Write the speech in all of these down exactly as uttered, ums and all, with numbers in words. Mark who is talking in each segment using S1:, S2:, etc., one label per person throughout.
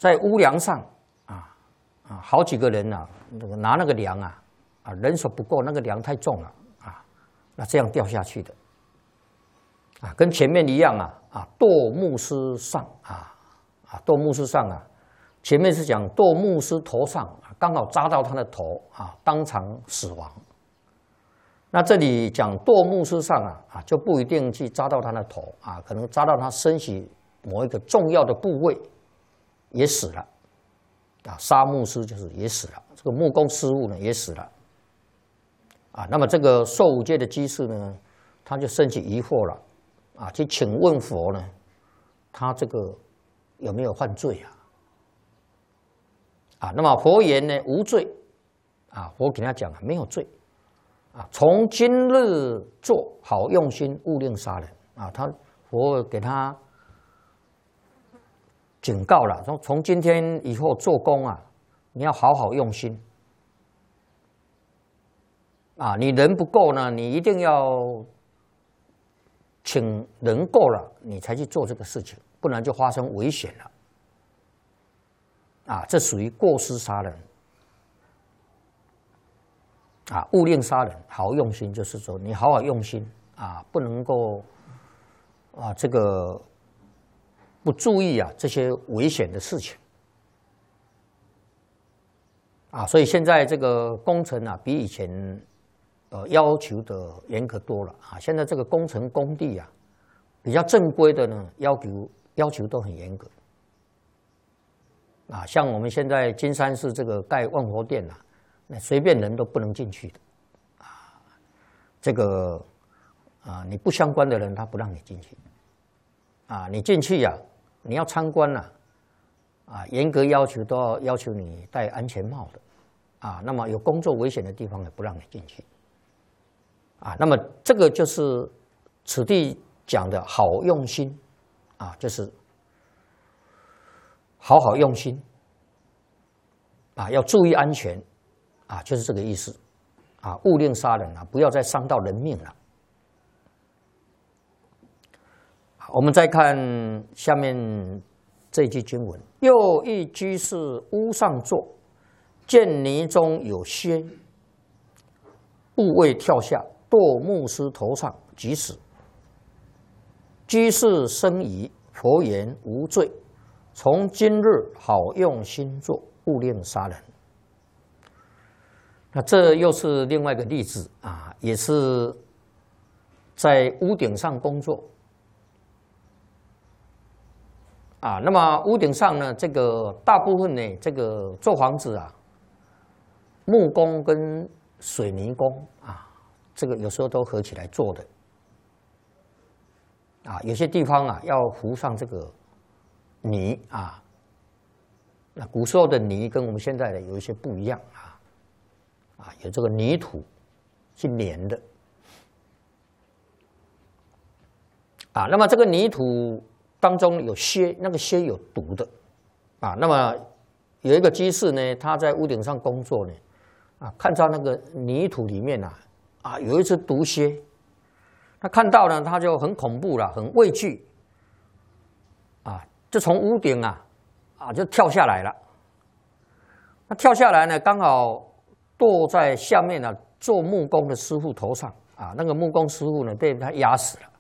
S1: 在屋梁上啊啊，好几个人呐、啊，那个拿那个梁啊啊，人手不够，那个梁太重了啊，那这样掉下去的啊，跟前面一样啊啊，堕牧师上啊啊，堕牧师上啊，前面是讲堕牧师头上，刚好扎到他的头啊，当场死亡。那这里讲堕牧师上啊啊，就不一定去扎到他的头啊，可能扎到他身体某一个重要的部位。也死了，啊，杀牧师就是也死了，这个木工师傅呢也死了，啊，那么这个受五戒的居士呢，他就升起疑惑了，啊，去请问佛呢，他这个有没有犯罪啊？啊，那么佛言呢无罪，啊，佛给他讲没有罪，啊，从今日做好用心，勿令杀人，啊，他佛给他。警告了，从从今天以后做工啊，你要好好用心啊！你人不够呢，你一定要请人够了，你才去做这个事情，不然就发生危险了啊！这属于过失杀人啊！勿令杀人，好用心，就是说你好好用心啊，不能够啊这个。不注意啊，这些危险的事情啊，所以现在这个工程啊，比以前呃要求的严格多了啊。现在这个工程工地啊，比较正规的呢，要求要求都很严格啊。像我们现在金山市这个盖万佛殿啊，那随便人都不能进去的啊。这个啊，你不相关的人他不让你进去啊，你进去呀、啊。你要参观了，啊，严格要求都要要求你戴安全帽的，啊，那么有工作危险的地方也不让你进去，啊，那么这个就是此地讲的好用心，啊，就是好好用心，啊，要注意安全，啊，就是这个意思，啊，勿令杀人啊，不要再伤到人命了。我们再看下面这句经文：又一居士屋上坐，见泥中有靴，勿谓跳下，堕牧师头上，即死。居士生疑，佛言无罪。从今日好用心做，勿令杀人。那这又是另外一个例子啊，也是在屋顶上工作。啊，那么屋顶上呢，这个大部分呢，这个做房子啊，木工跟水泥工啊，这个有时候都合起来做的。啊，有些地方啊要糊上这个泥啊，那古时候的泥跟我们现在的有一些不一样啊，啊，有这个泥土去粘的。啊，那么这个泥土当中有蝎，那个蝎有毒的，啊，那么有一个居士呢，他在屋顶上工作呢，啊，看到那个泥土里面啊，啊，有一只毒蝎，他看到呢，他就很恐怖了，很畏惧，啊，就从屋顶啊，啊，就跳下来了。那跳下来呢，刚好堕在下面呢，做木工的师傅头上，啊，那个木工师傅呢，被他压死了。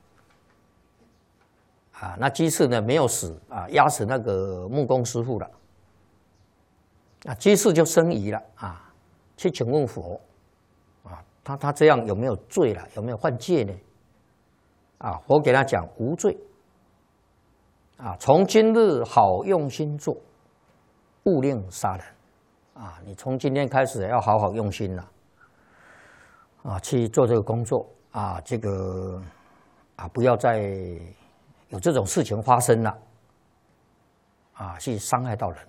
S1: 啊，那居士呢没有死啊，压死那个木工师傅了。啊，居士就生疑了啊，去请问佛，啊，他他这样有没有罪了？有没有犯戒呢？啊，佛给他讲无罪。啊，从今日好用心做，勿令杀人。啊，你从今天开始要好好用心了。啊，去做这个工作啊，这个啊，不要再有这种事情发生了，啊，去伤害到人，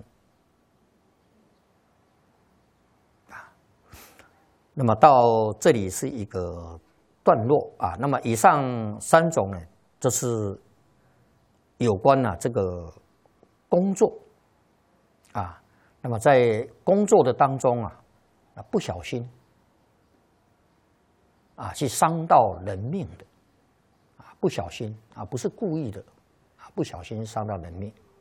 S1: 啊，那么到这里是一个段落啊。那么以上三种呢，就是有关呢、啊、这个工作，啊，那么在工作的当中啊，啊不小心啊去伤到人命的。不小心啊，不是故意的啊，不小心伤到人命。